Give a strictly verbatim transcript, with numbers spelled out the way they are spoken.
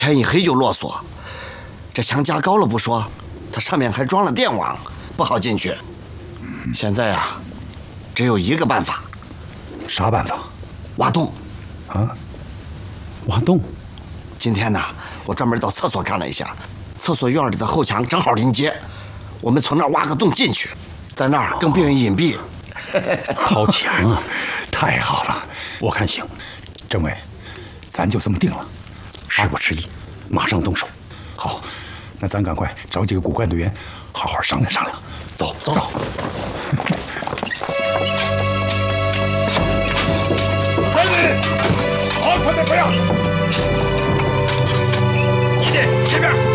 天一黑就啰嗦。这墙加高了不说，它上面还装了电网，不好进去。现在啊，只有一个办法。 啥办法？ 挖洞。 啊？挖洞？ 今天呢，我专门到厕所看了一下，厕所院里的后墙正好临街，我们从那儿挖个洞进去，在那儿更便于隐蔽。 好强啊！太好了，我看行。政委，咱就这么定了，事不迟疑，马上动手。好，那咱赶快找几个骨干队员，好好商量商量。走走。走快点！好，快点，不要！你的这边。